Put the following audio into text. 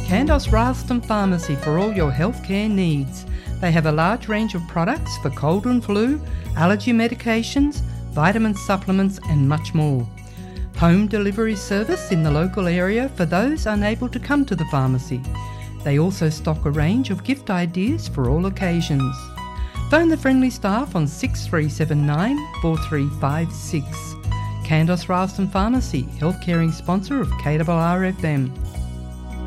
Candos Ralston Pharmacy for all your healthcare needs. They have a large range of products for cold and flu, allergy medications, vitamin supplements and much more. Home delivery service in the local area for those unable to come to the pharmacy. They also stock a range of gift ideas for all occasions. Phone the friendly staff on 6379 4356. Candos Ralston Pharmacy, health caring sponsor of KRRFM.